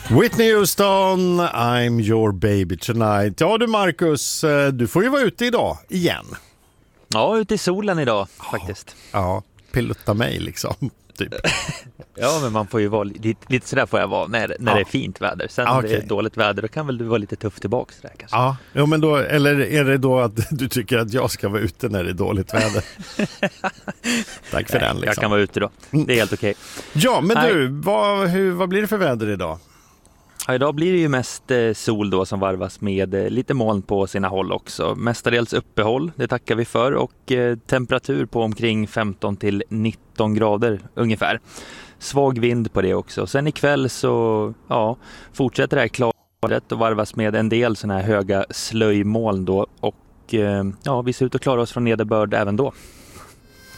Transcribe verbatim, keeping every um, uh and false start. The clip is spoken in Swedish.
Whitney Houston, I'm your baby tonight. Ja du Marcus, du får ju vara ute idag igen. Ja, ute i solen idag faktiskt. Ja, pilota mig liksom. Typ. Ja, men man får ju vara lite, lite sådär får jag vara när, när ja. det är fint väder. Sen när okay. det är dåligt väder, då kan väl du vara lite tuff tillbaka där kanske. Ja, ja men då, eller är det då att du tycker att jag ska vara ute när det är dåligt väder? Tack för Nej, den liksom. Jag kan vara ute då, det är helt okej. Okay. Ja, men Nej. du, vad, hur, vad blir det för väder idag? Ja, idag blir det ju mest eh, sol då som varvas med eh, lite moln på sina håll också. Mestadels uppehåll, det tackar vi för. Och eh, temperatur på omkring femton till nitton grader ungefär. Svag vind på det också. Sen ikväll så ja, fortsätter det här klaret och varvas med en del såna här höga slöjmoln då. Och eh, ja, vi ser ut att klara oss från nederbörd även då.